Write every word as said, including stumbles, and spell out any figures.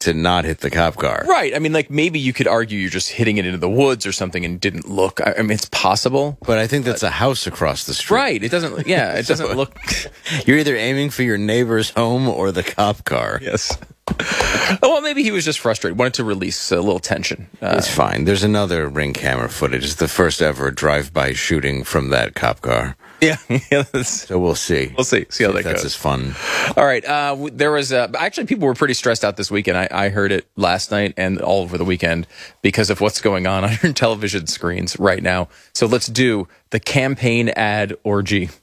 to not hit the cop car. Right. I mean, like, maybe you could argue you're just hitting it into the woods or something and didn't look. I, I mean, it's possible. But I think that's a house across the street. Right. It doesn't, yeah, it doesn't So, look. You're either aiming for your neighbor's home or the cop car. Yes. Oh, well, maybe he was just frustrated, wanted to release a little tension. Uh, It's fine. There's another Ring camera footage. It's the first ever drive-by shooting from that cop car. yeah. yeah that's, So we'll see. we'll see. See how if that that's goes. as fun. All right. Uh, w- there was uh, actually people were pretty stressed out this weekend. I, I heard it last night and all over the weekend because of what's going on on your television screens right now. So let's do the campaign ad orgy.